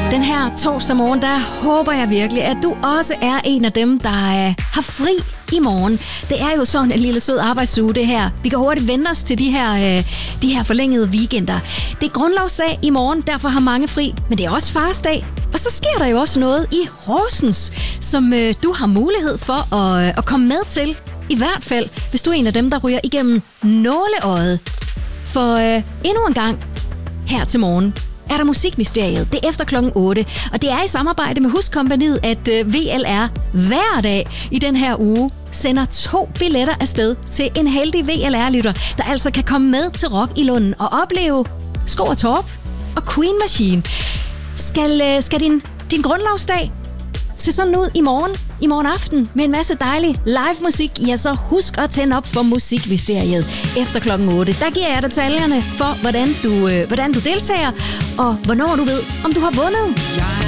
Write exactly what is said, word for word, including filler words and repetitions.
Den her torsdag morgen, der håber jeg virkelig, at du også er en af dem, der øh, har fri i morgen. Det er jo sådan en lille sød arbejdsuge, det her. Vi kan hurtigt vende os til de her, øh, de her forlængede weekender. Det er grundlovsdag i morgen, derfor har mange fri, men det er også farsdag. Og så sker der jo også noget i Horsens, som øh, du har mulighed for at, øh, at komme med til. I hvert fald, hvis du er en af dem, der ryger igennem nåleøjet. For øh, endnu en gang her til morgen er der Musikmysteriet. Det er efter klokken otte, og det er i samarbejde med Huskompagniet, at øh, V L R hver dag i den her uge sender to billetter afsted til en heldig V L R-lytter, der altså kan komme med til Rock i Lunden og opleve Skov og Torp og Queen Machine. Skal, øh, skal din, din grundlovsdag se sådan ud i morgen, i morgen aften, med en masse dejlig live musik, ja, så husk at tænde op for Musikmysteriet efter klokken otte. Der giver jeg detaljerne for, hvordan du, øh, hvordan du deltager, og hvornår du ved, om du har vundet.